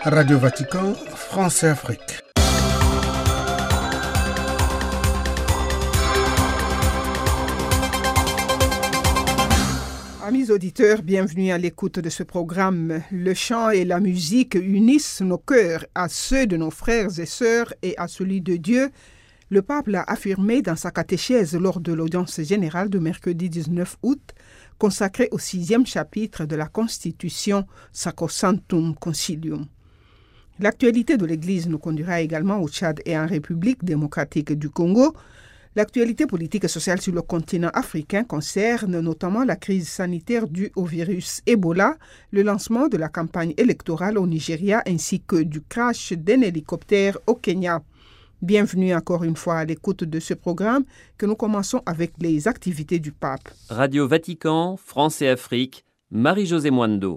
Radio Vatican, France et Afrique. Amis auditeurs, bienvenue à l'écoute de ce programme. Le chant et la musique unissent nos cœurs à ceux de nos frères et sœurs et à celui de Dieu. Le pape l'a affirmé dans sa catéchèse lors de l'audience générale de mercredi 19 août, consacrée au 6e chapitre de la Constitution Sacrosanctum Concilium. L'actualité de l'Église nous conduira également au Tchad et en République démocratique du Congo. L'actualité politique et sociale sur le continent africain concerne notamment la crise sanitaire due au virus Ebola, le lancement de la campagne électorale au Nigeria ainsi que du crash d'un hélicoptère au Kenya. Bienvenue encore une fois à l'écoute de ce programme que nous commençons avec les activités du pape. Radio Vatican, France et Afrique, Marie-Josée Mwando.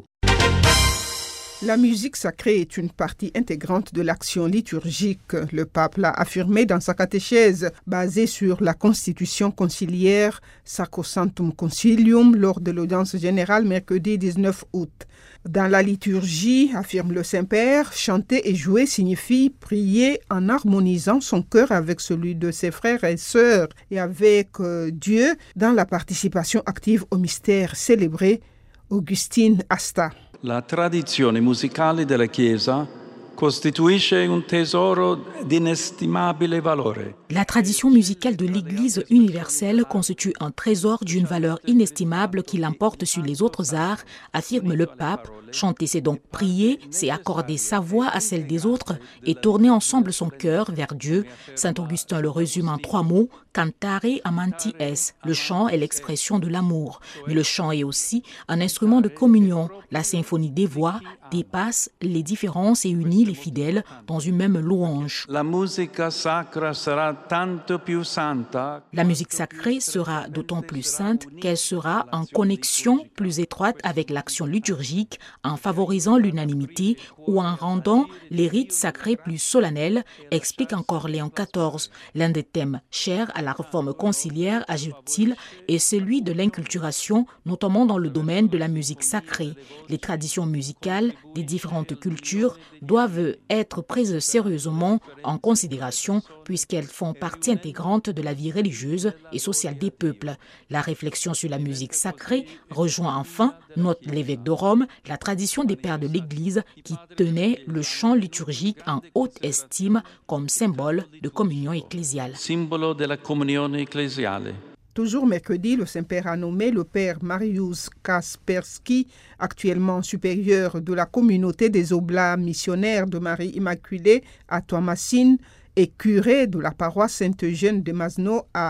La musique sacrée est une partie intégrante de l'action liturgique. Le pape l'a affirmé dans sa catéchèse basée sur la Constitution conciliaire Sacrosanctum Concilium lors de l'audience générale mercredi 19 août. Dans la liturgie, affirme le Saint-Père, chanter et jouer signifie prier en harmonisant son cœur avec celui de ses frères et sœurs et avec Dieu dans la participation active au mystère célébré. Augustine Asta. La tradizione musicale della Chiesa costituisce un tesoro d'inestimabile valore. La tradition musicale de l'Église universelle constitue un trésor d'une valeur inestimable qui l'emporte sur les autres arts, affirme le pape. Chanter, c'est donc prier, c'est accorder sa voix à celle des autres et tourner ensemble son cœur vers Dieu. Saint Augustin le résume en 3 mots, cantare amanti es. Le chant est l'expression de l'amour, mais le chant est aussi un instrument de communion. La symphonie des voix dépasse les différences et unit les fidèles dans une même louange. La musica sacra sarà tanto più santa. La musique sacrée sera d'autant plus sainte qu'elle sera en connexion plus étroite avec l'action liturgique, en favorisant l'unanimité ou en rendant les rites sacrés plus solennels, explique encore Léon XIV. L'un des thèmes chers à la réforme conciliaire, ajoute-t-il, est celui de l'inculturation, notamment dans le domaine de la musique sacrée. Les traditions musicales des différentes cultures doivent être prises sérieusement en considération puisqu'elles font partie intégrante de la vie religieuse et sociale des peuples. La réflexion sur la musique sacrée rejoint enfin, note l'évêque de Rome, la tradition des pères de l'Église qui tenaient le chant liturgique en haute estime comme symbole de communion ecclésiale. Simbolo della comunione ecclesiale. Toujours mercredi, le Saint-Père a nommé le Père Mariusz Kasperski, actuellement supérieur de la communauté des Oblats missionnaires de Marie Immaculée à Toamasine et curé de la paroisse Saint-Eugène de Masno à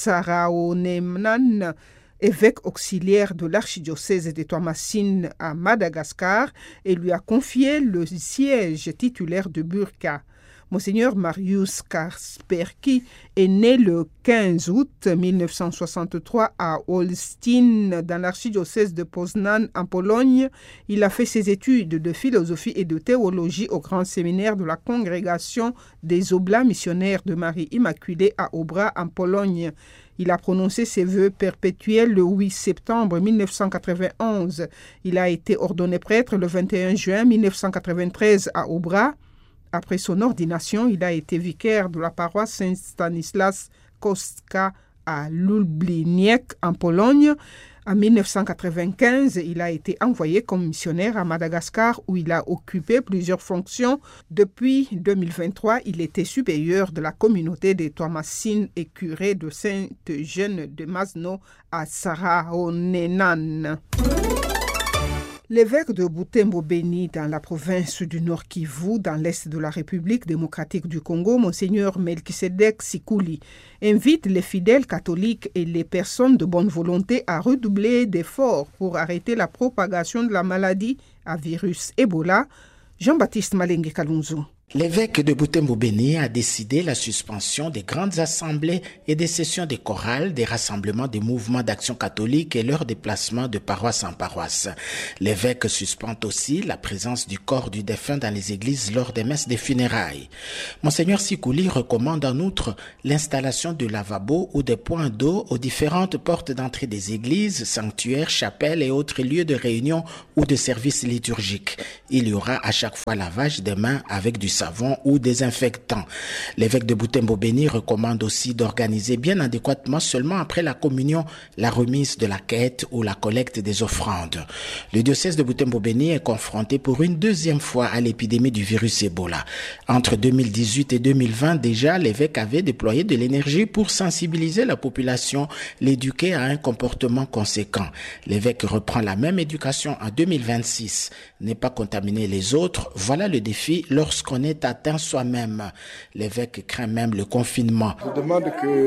Tsaraonemnan, évêque auxiliaire de l'archidiocèse de Toamasine à Madagascar, et lui a confié le siège titulaire de Burqa. Monseigneur Mariusz Kasperski est né le 15 août 1963 à Olsztyn, dans l'archidiocèse de Poznań en Pologne. Il a fait ses études de philosophie et de théologie au grand séminaire de la congrégation des Oblats missionnaires de Marie Immaculée à Obra en Pologne. Il a prononcé ses vœux perpétuels le 8 septembre 1991. Il a été ordonné prêtre le 21 juin 1993 à Obra. Après son ordination, il a été vicaire de la paroisse Saint-Stanislas Kostka à Lubliniec en Pologne. En 1995, il a été envoyé comme missionnaire à Madagascar où il a occupé plusieurs fonctions. Depuis 2023, il était supérieur de la communauté de Toamasine et curé de Saint-Eugène de Masno à Tsaraonemnan. L'évêque de Butembo-Beni, dans la province du Nord Kivu, dans l'est de la République démocratique du Congo, Monseigneur Melchisedek Sikuli, invite les fidèles catholiques et les personnes de bonne volonté à redoubler d'efforts pour arrêter la propagation de la maladie à virus Ebola. Jean-Baptiste Malenge Kalunzu. L'évêque de Butembo-Beni a décidé la suspension des grandes assemblées et des sessions des chorales, des rassemblements des mouvements d'action catholique et leur déplacement de paroisse en paroisse. L'évêque suspend aussi la présence du corps du défunt dans les églises lors des messes des funérailles. Monseigneur Sikouli recommande en outre l'installation de lavabos ou des points d'eau aux différentes portes d'entrée des églises, sanctuaires, chapelles et autres lieux de réunion ou de services liturgiques. Il y aura à chaque fois lavage des mains avec du savon ou désinfectant. L'évêque de Butembo-Beni recommande aussi d'organiser bien adéquatement seulement après la communion la remise de la quête ou la collecte des offrandes. Le diocèse de Butembo-Beni est confronté pour une deuxième fois à l'épidémie du virus Ebola. Entre 2018 et 2020 déjà, l'évêque avait déployé de l'énergie pour sensibiliser la population, l'éduquer à un comportement conséquent. L'évêque reprend la même éducation en 2026. Ne pas contaminer les autres, voilà le défi lorsqu'on est atteint soi-même. L'évêque craint même le confinement. Je demande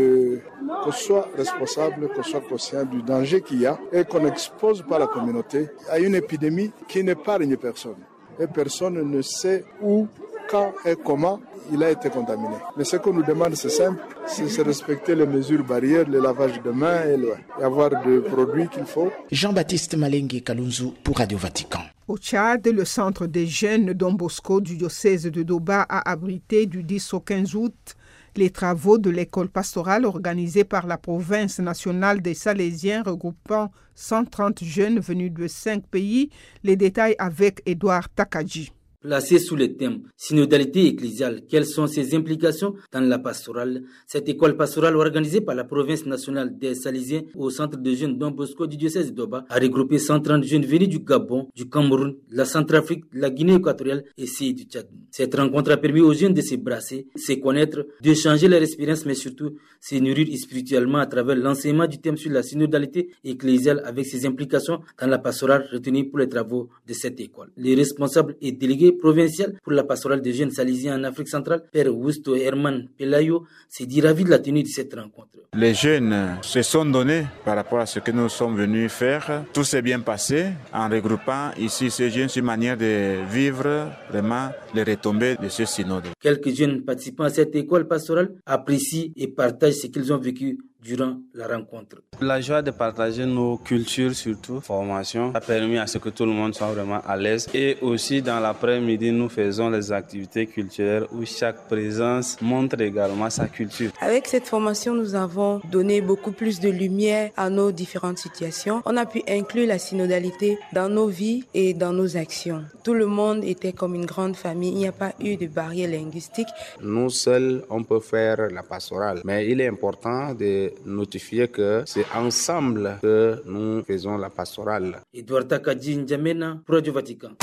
qu'on soit responsable, qu'on soit conscient du danger qu'il y a et qu'on n'expose pas la communauté à une épidémie qui n'épargne personne. Et personne ne sait où, quand et comment il a été contaminé. Mais ce qu'on nous demande, c'est simple, c'est respecter les mesures barrières, le lavage de mains et avoir des produits qu'il faut. Jean-Baptiste Malengue Kalunzu pour Radio Vatican. Au Tchad, le centre des jeunes Don Bosco du diocèse de Doba a abrité du 10 au 15 août les travaux de l'école pastorale organisée par la province nationale des Salésiens regroupant 130 jeunes venus de 5 pays. Les détails avec Édouard Takadji. Placée sous le thème « Synodalité ecclésiale, quelles sont ses implications dans la pastorale ?» Cette école pastorale organisée par la province nationale des Salésiens au centre de jeunes Don Bosco du diocèse de Doba a regroupé 130 jeunes venus du Gabon, du Cameroun, de la Centrafrique, de la Guinée équatoriale et du Tchad. Cette rencontre a permis aux jeunes de se brasser, se connaître, d'échanger leur expérience, mais surtout se nourrir spirituellement à travers l'enseignement du thème sur la synodalité ecclésiale avec ses implications dans la pastorale retenue pour les travaux de cette école. Les responsables et délégués provincial pour la pastorale des jeunes salésiens en Afrique centrale, Père Wusto Herman Pelayo, s'est dit ravi de la tenue de cette rencontre. Les jeunes se sont donnés par rapport à ce que nous sommes venus faire. Tout s'est bien passé en regroupant ici ces jeunes sur une manière de vivre vraiment les retombées de ce synode. Quelques jeunes participants à cette école pastorale apprécient et partagent ce qu'ils ont vécu durant la rencontre. La joie de partager nos cultures, surtout formation, a permis à ce que tout le monde soit vraiment à l'aise. Et aussi dans l'après-midi, nous faisons les activités culturelles où chaque présence montre également sa culture. Avec cette formation, nous avons donné beaucoup plus de lumière à nos différentes situations. On a pu inclure la synodalité dans nos vies et dans nos actions. Tout le monde était comme une grande famille. Il n'y a pas eu de barrière linguistique. Nous seuls, on peut faire la pastorale, mais il est important de notifier que c'est ensemble que nous faisons la pastorale. Edouard Takadji N'Djamena, pour Radio Vatican.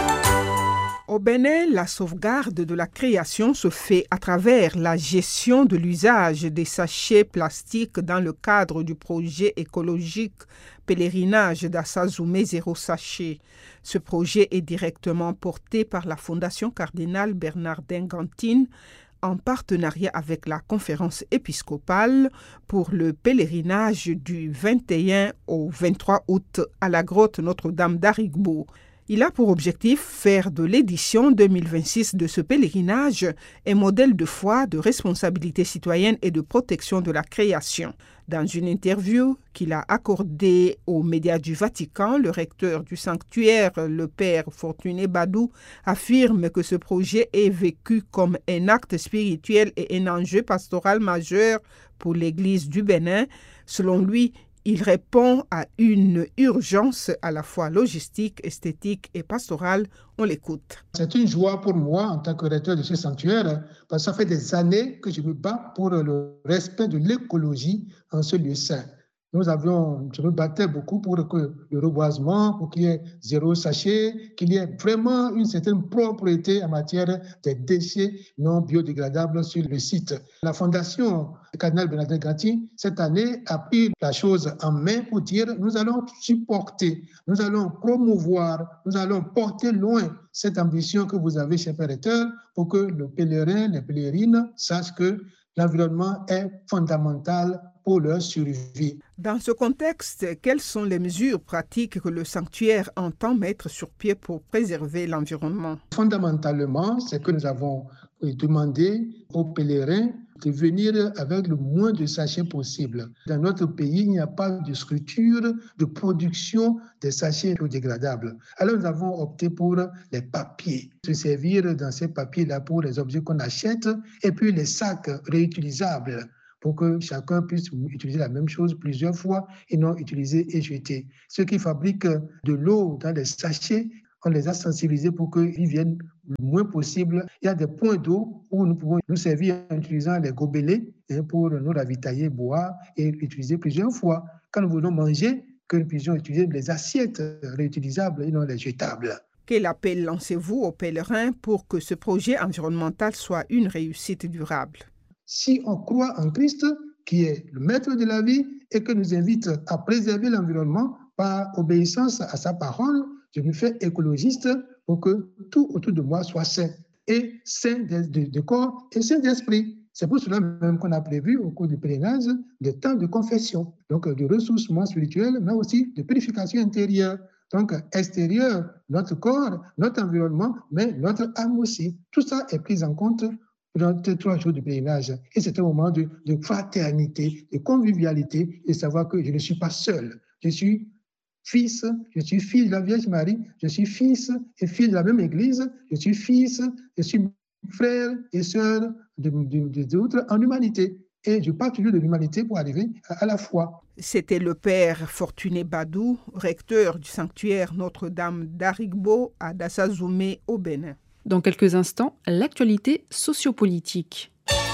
Au Bénin, la sauvegarde de la création se fait à travers la gestion de l'usage des sachets plastiques dans le cadre du projet écologique Pèlerinage d'Assazoumé Zéro Sachet. Ce projet est directement porté par la Fondation Cardinal Bernardin Gantine en partenariat avec la conférence épiscopale pour le pèlerinage du 21 au 23 août à la grotte Notre-Dame d'Arigbo. Il a pour objectif faire de l'édition 2026 de ce pèlerinage un modèle de foi, de responsabilité citoyenne et de protection de la création. Dans une interview qu'il a accordée aux médias du Vatican, le recteur du sanctuaire, le père Fortuné Badou, affirme que ce projet est vécu comme un acte spirituel et un enjeu pastoral majeur pour l'Église du Bénin. Selon lui, il répond à une urgence à la fois logistique, esthétique et pastorale. On l'écoute. C'est une joie pour moi en tant que recteur de ce sanctuaire parce que ça fait des années que je me bats pour le respect de l'écologie en ce lieu saint. Je me battais beaucoup pour que le reboisement, pour qu'il y ait zéro sachet, qu'il y ait vraiment une certaine propriété en matière des déchets non biodégradables sur le site. La Fondation Cardinal Bernardin Gantine, cette année, a pris la chose en main pour dire nous allons supporter, nous allons promouvoir, nous allons porter loin cette ambition que vous avez, cher Père recteur, pour que le pèlerin, les pèlerines sachent que l'environnement est fondamental pour leur survie. Dans ce contexte, quelles sont les mesures pratiques que le sanctuaire entend mettre sur pied pour préserver l'environnement? Fondamentalement, c'est que nous avons demandé aux pèlerins de venir avec le moins de sachets possible. Dans notre pays, il n'y a pas de structure de production des sachets biodégradables. Alors nous avons opté pour les papiers, se servir dans ces papiers-là pour les objets qu'on achète, et puis les sacs réutilisables, pour que chacun puisse utiliser la même chose plusieurs fois et non utiliser et jeter. Ceux qui fabriquent de l'eau dans les sachets, on les a sensibilisés pour qu'ils viennent le moins possible. Il y a des points d'eau où nous pouvons nous servir en utilisant les gobelets pour nous ravitailler, boire et l'utiliser plusieurs fois. Quand nous voulons manger, que nous puissions utiliser les assiettes réutilisables et non les jetables. Quel appel lancez-vous aux pèlerins pour que ce projet environnemental soit une réussite durable? Si on croit en Christ, qui est le maître de la vie et que nous invite à préserver l'environnement par obéissance à sa parole, je me fais écologiste pour que tout autour de moi soit sain, et sain de corps et sain d'esprit. C'est pour cela même qu'on a prévu au cours du pèlerinage des temps de confession, donc de ressourcement spirituel, mais aussi de purification intérieure. Donc extérieur, notre corps, notre environnement, mais notre âme aussi. Tout ça est pris en compte dans les 3 jours du pèlerinage. Et c'est un moment de fraternité, de convivialité, et savoir que je ne suis pas seul. Je suis fils, je suis fille de la Vierge Marie, je suis fils et fille de la même Église, je suis fils, je suis frère et sœur des autres en humanité. Et je pars toujours de l'humanité pour arriver à la foi. C'était le père Fortuné Badou, recteur du sanctuaire Notre-Dame d'Arigbo à Dassazoumé au Bénin. Dans quelques instants, l'actualité sociopolitique.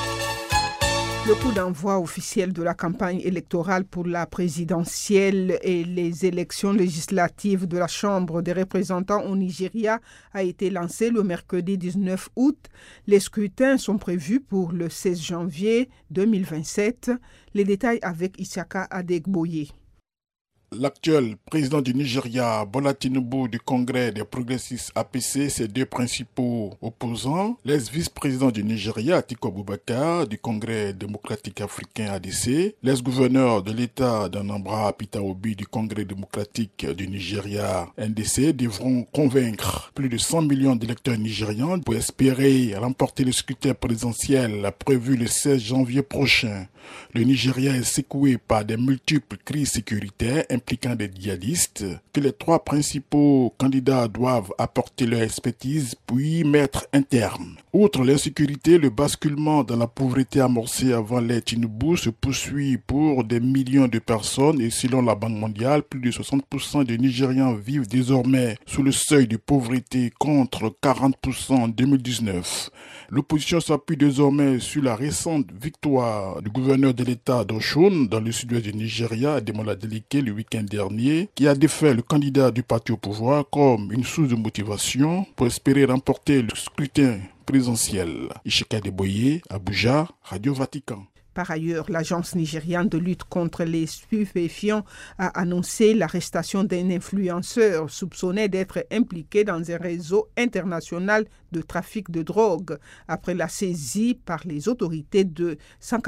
Le coup d'envoi officiel de la campagne électorale pour la présidentielle et les élections législatives de la Chambre des représentants au Nigeria a été lancé le mercredi 19 août. Les scrutins sont prévus pour le 16 janvier 2027. Les détails avec Isaka Adegboye. L'actuel président du Nigeria, Bola Tinubu du Congrès des progressistes APC, ses 2 principaux opposants, l'ex-vice-président du Nigeria, Atiku Abubakar, du Congrès démocratique africain ADC, l'ex-gouverneur de l'État d'Anambra, Peter Obi, du Congrès démocratique du Nigeria, NDC, devront convaincre plus de 100 millions d'électeurs nigérians pour espérer remporter le scrutin présidentiel prévu le 16 janvier prochain. Le Nigeria est secoué par des multiples crises sécuritaires impliquant des djihadistes que les 3 principaux candidats doivent apporter leur expertise puis mettre un terme. Outre l'insécurité, le basculement dans la pauvreté amorcé avant l'ère Tinubu se poursuit pour des millions de personnes et selon la Banque mondiale, plus de 60% des Nigérians vivent désormais sous le seuil de pauvreté contre 40% en 2019. L'opposition s'appuie désormais sur la récente victoire du gouverneur de l'État d'Oshun dans le sud-ouest du Nigeria, Ademola Adeleke, le week-end dernier, qui a défait le candidat du parti au pouvoir comme une source de motivation pour espérer remporter le scrutin présidentiel. Isheka Deboye, Abuja, Radio Vatican. Par ailleurs, l'Agence nigériane de lutte contre les stupéfiants a annoncé l'arrestation d'un influenceur soupçonné d'être impliqué dans un réseau international de trafic de drogue après la saisie par les autorités de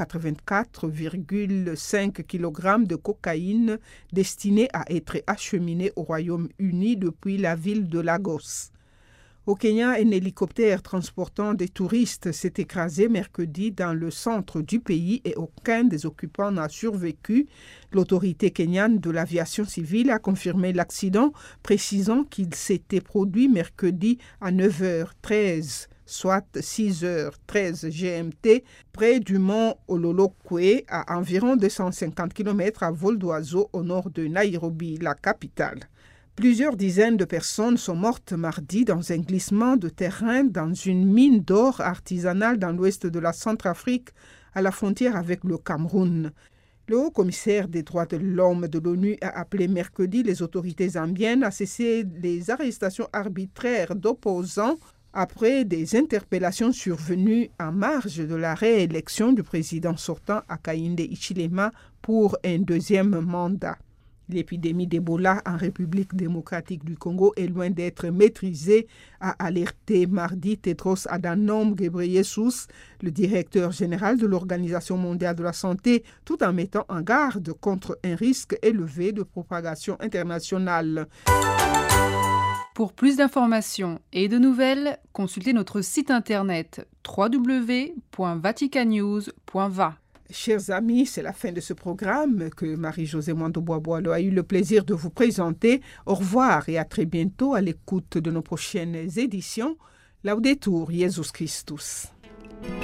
184,5 kg de cocaïne destinée à être acheminée au Royaume-Uni depuis la ville de Lagos. Au Kenya, un hélicoptère transportant des touristes s'est écrasé mercredi dans le centre du pays et aucun des occupants n'a survécu. L'autorité kenyane de l'aviation civile a confirmé l'accident, précisant qu'il s'était produit mercredi à 9h13, soit 6h13 GMT, près du mont Ololokwe, à environ 250 km à vol d'oiseau au nord de Nairobi, la capitale. Plusieurs dizaines de personnes sont mortes mardi dans un glissement de terrain dans une mine d'or artisanale dans l'ouest de la Centrafrique, à la frontière avec le Cameroun. Le haut-commissaire des droits de l'homme de l'ONU a appelé mercredi les autorités zambiennes à cesser les arrestations arbitraires d'opposants après des interpellations survenues en marge de la réélection du président sortant Hakainde Hichilema pour un 2e mandat. L'épidémie d'Ebola en République démocratique du Congo est loin d'être maîtrisée, a alerté mardi Tedros Adhanom Ghebreyesus, le directeur général de l'Organisation mondiale de la santé, tout en mettant en garde contre un risque élevé de propagation internationale. Pour plus d'informations et de nouvelles, consultez notre site internet www.vaticanews.va. Chers amis, c'est la fin de ce programme que Marie-Josée Mwando-Bois-Boileau a eu le plaisir de vous présenter. Au revoir et à très bientôt à l'écoute de nos prochaines éditions. Laudetur Jesus Christus.